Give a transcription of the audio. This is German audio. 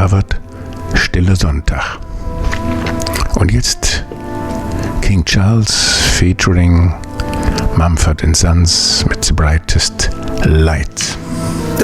Harvard, Stiller Sonntag. Und jetzt King Charles featuring Mumford & Sons mit The Brightest Lights.